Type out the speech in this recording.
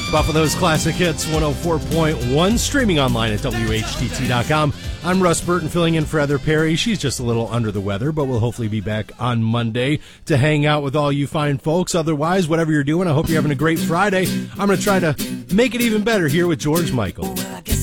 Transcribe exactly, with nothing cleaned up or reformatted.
Buffalo's Classic Hits one oh four point one, streaming online at W H T T dot com. I'm Russ Burton, filling in for Heather Perry. She's just a little under the weather, but we'll hopefully be back on Monday to hang out with all you fine folks. Otherwise, whatever you're doing, I hope you're having a great Friday. I'm going to try to make it even better here with George Michael.